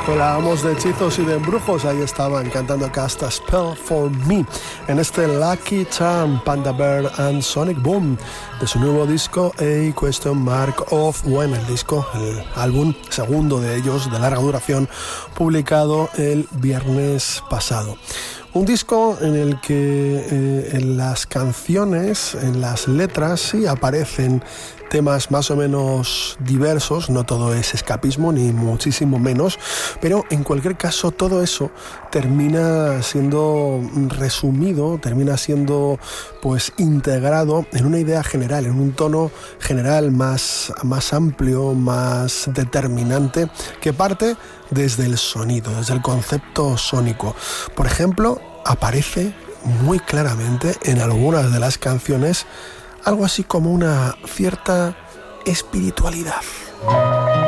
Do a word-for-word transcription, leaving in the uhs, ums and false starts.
Hablábamos de hechizos y de embrujos, ahí estaban cantando Cast a Spell for Me en este Lucky Charm, Panda Bear and Sonic Boom de su nuevo disco A Question Mark of When, el disco, el álbum segundo de ellos de larga duración, publicado el viernes pasado. Un disco en el que eh, en las canciones, en las letras, sí aparecen temas más o menos diversos, no todo es escapismo ni muchísimo menos, pero en cualquier caso todo eso termina siendo resumido, termina siendo pues integrado en una idea general, en un tono general más, más amplio, más determinante, que parte desde el sonido, desde el concepto sónico. Por ejemplo, aparece muy claramente en algunas de las canciones algo así como una cierta espiritualidad.